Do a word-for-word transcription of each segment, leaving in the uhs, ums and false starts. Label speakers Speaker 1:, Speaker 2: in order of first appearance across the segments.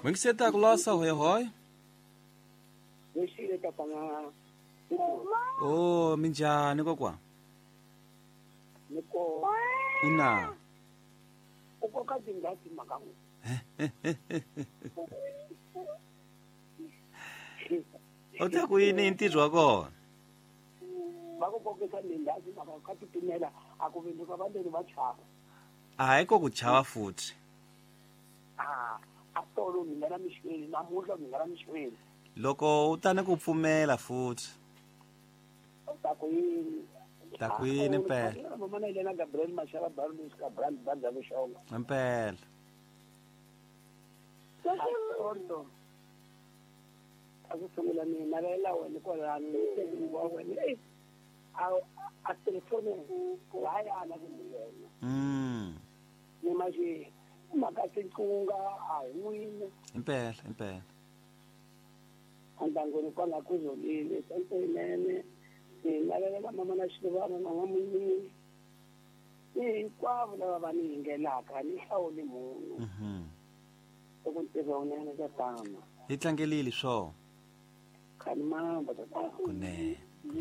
Speaker 1: Wingiseta kulosa hoy hoy.
Speaker 2: Wishile tapanga.
Speaker 1: Oh, minjani kokwa?
Speaker 2: Niko.
Speaker 1: Ina.
Speaker 2: Uko kati ngati makangu.
Speaker 1: Ota kuyini intizwa kona?
Speaker 2: Bakupokesa nendazi makangu kati tumela akuvinduka bandeli bachapa.
Speaker 1: Hayi kokuchava futhi.
Speaker 2: Ah, atolo ngingala mishweni namuhla ngingala mishweni.
Speaker 1: Loko utane kupfumela futhi.
Speaker 2: Takuyini.
Speaker 1: Takuyini impela.
Speaker 2: Mama na Elena Gabriel Mashara Barnus ka brand banda beshonga.
Speaker 1: Impela.
Speaker 2: Atolo. Akusungula mina lela wena kodwa ngikuwa wena. Eh. Aw a telefone hayi ana ngiyena.
Speaker 1: Mm.
Speaker 2: Nimaje makatsinkunga awini.
Speaker 1: Impela, impela.
Speaker 2: Andangoni kwanga kuzolile sentenene. Ngalalela mama na shibana na ngamuni. Eh kwabo laba baningi lakha nihlawuli munhu.
Speaker 1: Mhm.
Speaker 2: Ukuntiza unene katama.
Speaker 1: Itlangelili swo.
Speaker 2: Kanimamba tatama.
Speaker 1: Kune.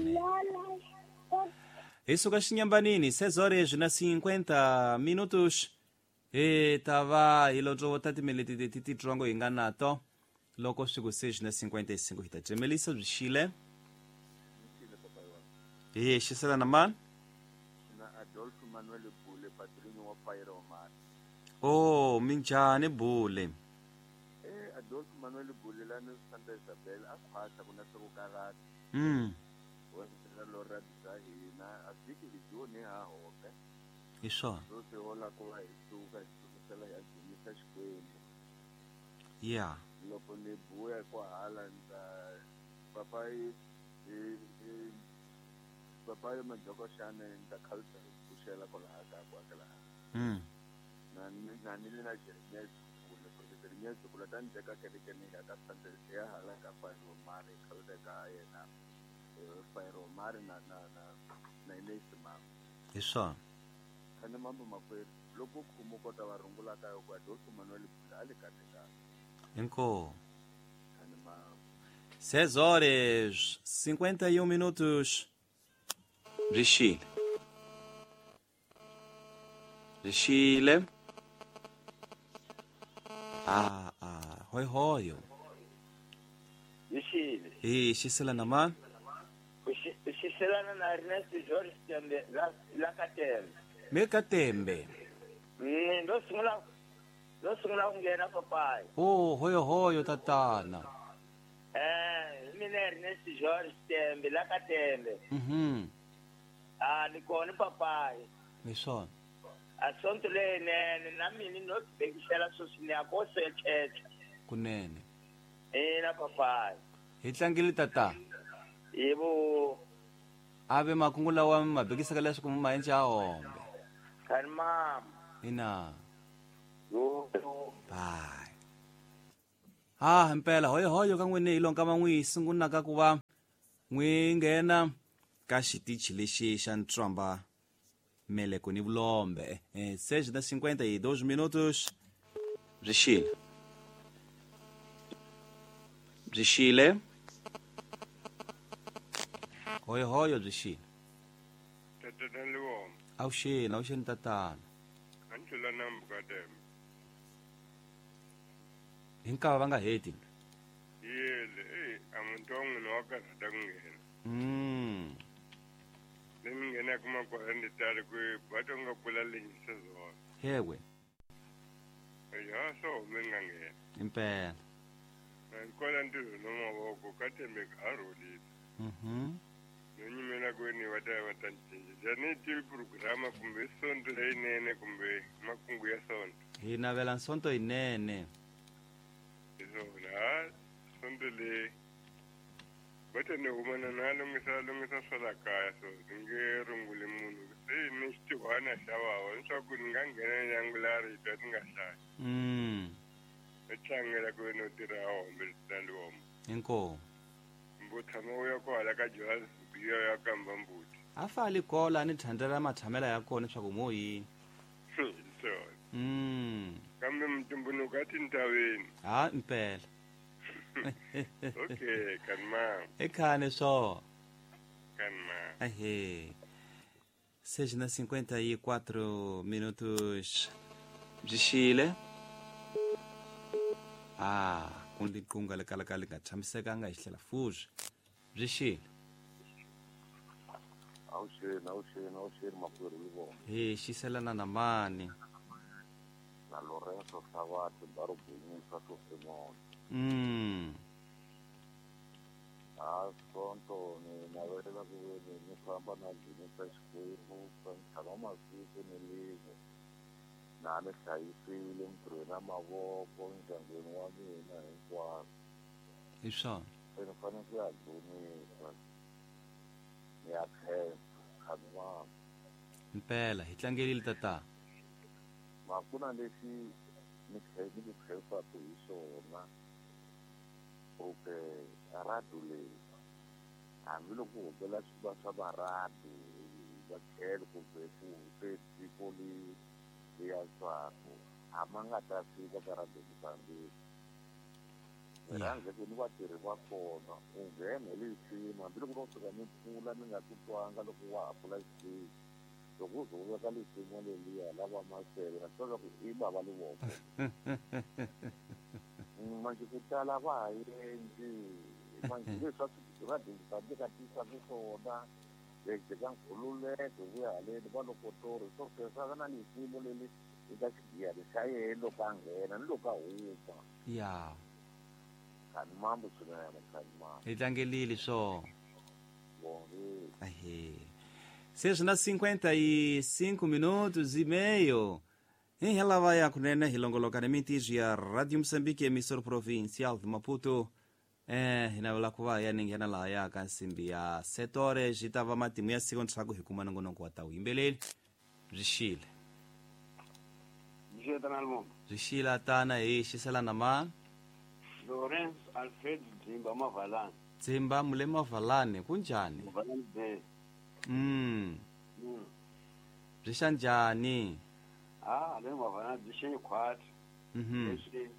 Speaker 1: Isuka xinyambanini seis horas na cinquenta minutos. E tava ilotro tati militi de titi trongo inganato. Loko swiku seis na cinquenta e cinco hita Melissa Bishile. Eh, xisela na man?
Speaker 3: Na Adolfo Manuel Bule, padrinho wa Pairo Mar.
Speaker 1: Oh, minjani Bule.
Speaker 3: Eh, Adolfo Manuel Bule la no Santa Isabel, akhwata kuna sokukarata.
Speaker 1: Mm.
Speaker 3: Wena lora dizahina, asiki hijoni ha hope.
Speaker 1: Isho.
Speaker 3: Rose hola kwa isuka, isuka ya jimisa shkwembu.
Speaker 1: Yeah.
Speaker 3: Loko ni buya kwa hala nza papai eh eh papai majoko shane nza kalta kushela kwa haka kwa kala.
Speaker 1: Mm.
Speaker 3: Na na nili na jeremia kule kwa jeremia kule tani jaka kile kile ya kasante ya hala kwa mare kalta kaya na Pairo Mare na na na na inesima.
Speaker 1: Isho.
Speaker 3: Kana mambo makweli loko kumukota warungula kayo kwa Adolfo Manuel Bule alikateka.
Speaker 1: Enco.
Speaker 3: Kana ma
Speaker 1: seis horas cinquenta e um minutos. Richile. Richile. Ah, ah, hoi hoi.
Speaker 2: Yishile.
Speaker 1: Eh, xisela na man?
Speaker 2: Ushiselana na Ernest George Tembe la la Katembe.
Speaker 1: Meka tembe.
Speaker 2: Mm, ndo sungula ndo sungula ungena papai.
Speaker 1: Oh, hoi hoi tatana.
Speaker 2: Eh, mina Ernest George Tembe la Katembe.
Speaker 1: Mhm.
Speaker 2: Ah, nikoni papai.
Speaker 1: Misho.
Speaker 2: Asonto le nene na mini no bekishela sosini yako secheche.
Speaker 1: Kunene.
Speaker 2: Eh na papai.
Speaker 1: Hitlangile tata.
Speaker 2: Yebo
Speaker 1: Ave makungula wa mabekisa kala siku mama enje aombe.
Speaker 2: kan mama.
Speaker 1: Ina.
Speaker 2: Yo.
Speaker 1: Bye. Ah, impela hoyo hoyo kangwene ilonka mangwi singuna ka kuva ngwi nghena ka xitichi lexi xa ntswamba meleko ni vulombe. Eh, seis da cinquenta e dois minutos. Rixile. Rixile. Hoyo hoyo Rixile.
Speaker 4: Tatana liwom.
Speaker 1: Auxina, auxina tatana.
Speaker 4: Antula nambuka dem.
Speaker 1: Hinkava va nga heti.
Speaker 4: Yele, eh, amuntongo no wakazada kungena.
Speaker 1: Mm.
Speaker 4: Ningena kuma kwa ndi tari kwe batonga pula linyisa zona.
Speaker 1: Hewe,
Speaker 4: Ya so menga ngena.
Speaker 1: impela.
Speaker 4: Nkola ndizo nomaboko katembe karoli.
Speaker 1: Mhm.
Speaker 4: Nonyimela kweni wata watanjinji. Jani til programa kumbe sonto leinene kumbe makungu ya sonto.
Speaker 1: Hina vela nsonto inene.
Speaker 4: Izona sonto le batene umana nalungisa lungisa sola kaya so ngerungule munhu sei nixitihwana xavawa leswaku ni nga nghena nyangulari hi twa ti nga hlayi
Speaker 1: Mm.
Speaker 4: no tlangela ku ve no tirha hombe litalihomo
Speaker 1: Inko.
Speaker 4: mbo tshama u ya kwala ka Johannesburg yo ya kamba mbuti
Speaker 1: Afali kola ni thandela mathamela ya kona swa ku moyi.
Speaker 4: so
Speaker 1: Mm.
Speaker 4: kambe mtumbuluko atintabeni.
Speaker 1: ha impela
Speaker 4: Okay, kan ma,
Speaker 1: ekhane swo
Speaker 4: kan ma.
Speaker 1: ahe seis na cinquenta e quatro minutos de Chile. Ah, kundiqunga lekalakala lingatshamisekanga ihlela futhi bzishile
Speaker 3: Awusheni, awusheni, awusheni makwenu libo.
Speaker 1: he shiselana namani
Speaker 3: Na Lorenzo Savati barubuni sato Simon.
Speaker 1: mm
Speaker 3: Ah, sonto ni nawela kuweni ni kwamba na jini tashkimu kama siku nilizo. Na ameshayifile mtrena maboko njangeni wa mina kwa
Speaker 1: isho
Speaker 3: enifana kuyadumisa. Ngiyakhetha kanwa.
Speaker 1: impela hitlangelile tata
Speaker 3: Makuna lesi nikheli nikhepa tuyisona. Okay, aradu le. Amilo kuhobela siba sabaradu. Bakhele kubhefu pesipoli liyazwako. Amangata fika karadu kusambi. Ngiranze kuni vatirhi va kona u nghena hi lexima hambi loko no suka ni mpfula ni nga titwanga loko wa ha pfula xikili loko u ze u veka leximo leliya lava maseve na swi ku i bava le voko manje ku tala va ha endli manje leswi swi va dyondzisa ka tisaka swona lexi ka nkhululeko vuya haleni va loko tori swo sweswo na leximo leli eka xigiyari xa yena loko a nghena ni loko a huma
Speaker 1: ya
Speaker 3: kanimambo swinene kanimambo
Speaker 1: hitlangelile swo
Speaker 3: bonge
Speaker 1: ahe seis na cinquenta e cinco minutos e meio em relava ya kunene hilongoloka ne mitiji ya Radio Moçambique emissora provincial de Maputo eh hinawela kuva ya ningena la ya ka nsimbi ya sete horas itava matimu ya siku ntshaku hikuma nongonoko wa tawu imbeleli bzishile
Speaker 2: Jeta nalmo.
Speaker 1: bzishile atana hi xiselana ma
Speaker 2: Lorenz Alfred Dzimba Mavalani.
Speaker 1: tsimba mulema valane kunjani
Speaker 2: Mavalani de.
Speaker 1: mm
Speaker 2: Mm.
Speaker 1: bzishanjani
Speaker 2: Ah, le Mavalani dishe kwat.
Speaker 1: mhm
Speaker 2: Leswi.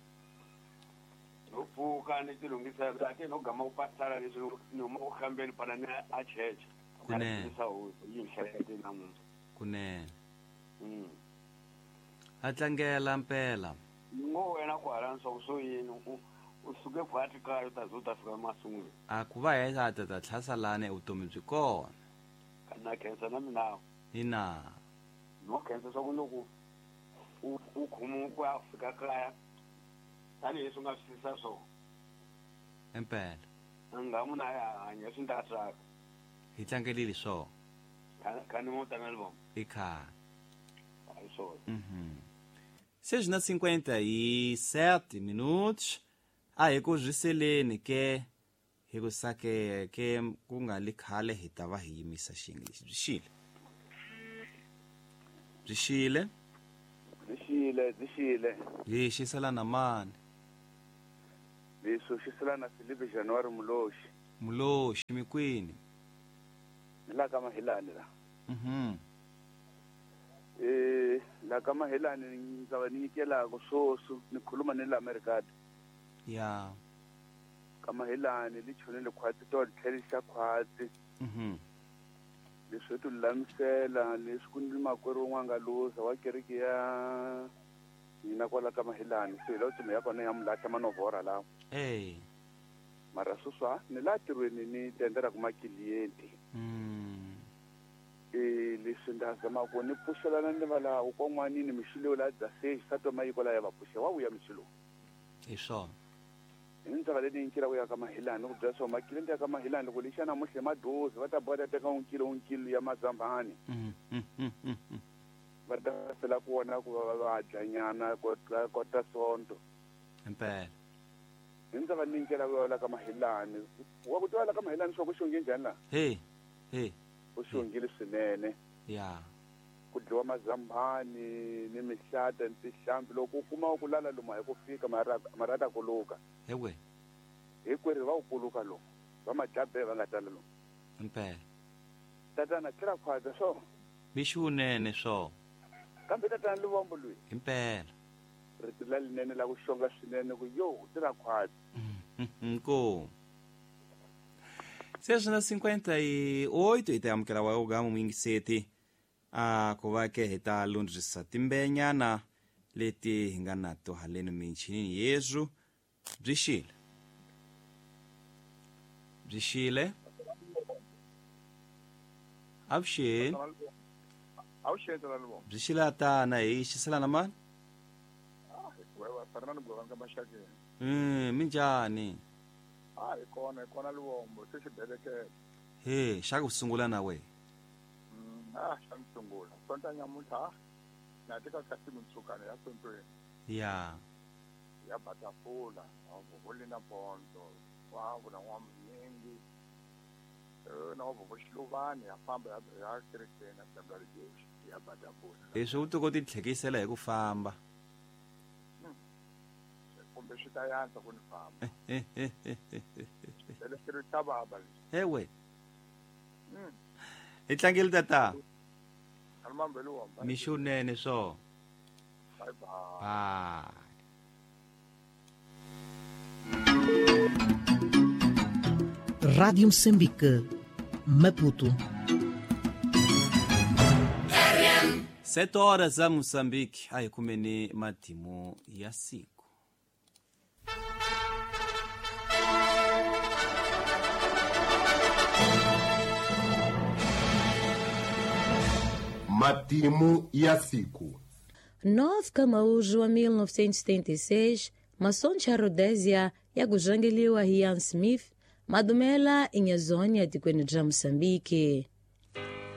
Speaker 2: Nofuka ni tilungisa ake no gama upatala leswi no mo khambeni pana ni a church.
Speaker 1: Kune.
Speaker 2: Sa u yinhleke namu.
Speaker 1: kunene
Speaker 2: Mm.
Speaker 1: atlangela mpela
Speaker 2: Ngo wena kwala so so yini u usuke phakathi kayo utazota fika masungulu.
Speaker 1: akuva hesa tata tlhasalane utomi byi kona
Speaker 2: Kana khensa na mina.
Speaker 1: ina
Speaker 2: No khensa so kuloku u ukhumu ku Afrika kaya. Tani yesu nga sisa so.
Speaker 1: empela
Speaker 2: Ngamuna ya hanya sindatra.
Speaker 1: hitlangelile swo
Speaker 2: Kani mo tanalbo.
Speaker 1: ikha
Speaker 2: Ai so.
Speaker 1: uhum seis na cinquenta e sete minutos a hi ku byiseleni ke hi ku sake ke ku nga likhale hi ta va hi yimisa xinglish byi xile byi xile
Speaker 5: Dishile, dishile.
Speaker 1: hi xiselana mani
Speaker 5: Leswo xiselana Filipe January Muloshi.
Speaker 1: muloxi mikwini
Speaker 5: La kama Hilani la.
Speaker 1: mhm
Speaker 5: Eh, la kama Hilani ngizaba nikela kusosu nikhuluma nela America.
Speaker 1: ya
Speaker 5: Kama Hilani lichonele khwati to tlhelisha khwati.
Speaker 1: mhm
Speaker 5: Leswo tu lamisela leswi ku ndima kwero n'wanga losa wa kereke ya ina kwala kama Hilani. So lo tsumi ya kona ya mlatha manovora la.
Speaker 1: eh
Speaker 5: Mara suswa ni la tirweni ni tendera kuma client.
Speaker 1: mm
Speaker 5: Eh leswi ndazama ku ni pushelana ni vala ukon'wani ni mixilo la dzase sa to mayiko la ya va pushe wa uya mixilo
Speaker 1: hi swona
Speaker 5: ni ntsaka leti nkila ku ya ka mahilani ku bya so makilenti ya ka mahilani loko lexana muhle madozi va ta boda teka unkilo unkilo ya mazambani
Speaker 1: mhm mhm mhm
Speaker 5: va ta fela ku wona ku va va dlanyana kota kota sonto
Speaker 1: empela
Speaker 5: ni ntsaka ni nkila ku ya la ka mahilani wa ku twa la ka mahilani swa ku xonge njhani la
Speaker 1: hey hey
Speaker 5: ku xongile swinene
Speaker 1: ya
Speaker 5: ku dliwa mazambani ni mihlata ni tihlambi loko u kuma ku lala lomu hi ku fika marata kuluka
Speaker 1: hewe
Speaker 5: hikweri va wu kuluka lomu va madlabe va nga tala lomu
Speaker 1: empela
Speaker 5: tatana tlhela khwata so
Speaker 1: bixunene swo
Speaker 5: kambe tatana livombo loyi
Speaker 1: impela
Speaker 5: ritila linene la ku xonga swinene ku yo u tirha khwati
Speaker 1: Nko. Seja na cinquenta e oito ite amukela wa ugamo mwingi seti a kovake heta lundrisa timbenyana leti hingana to haleno minchini Yesu bzishile bzishile abshil
Speaker 3: awushenzela lo
Speaker 1: bzishile ata na ishisela naman
Speaker 3: wewe Fernando Bwanga mashakeni
Speaker 1: mm minjani
Speaker 3: ah ikona ikona luombo sisibeleke
Speaker 1: he shaka kusungula nawe
Speaker 3: ah shamsungula sonta nyamuta nathi ka kasi mtsukane ya sonto
Speaker 1: ya
Speaker 3: ya batafula avuvulina bondo wavu na n'wana mnyingi na wavuvuxiluvani ya famba ya ya kerekeni assembly jeshi ya batafula
Speaker 1: leswi u toko ti tlhekisela hi ku famba
Speaker 3: kumbe swi ta yantswa ku ni famba leswi ri ta vava
Speaker 1: ewe i tlangile tata
Speaker 3: alimambeli womba
Speaker 1: mixunene swo
Speaker 3: bye bye
Speaker 1: bye
Speaker 6: Rádio Moçambique, Maputo.
Speaker 1: Sete horas za Moçambique, aí kumeni matimu ya siku.
Speaker 7: Matimu ya siku.
Speaker 8: nove Camaujo wa mil novecentos e setenta e seis, masoncha Rhodesia ya kujangeliwa Ian Smith, madumela inya zoni ya tikwene ja Moçambique.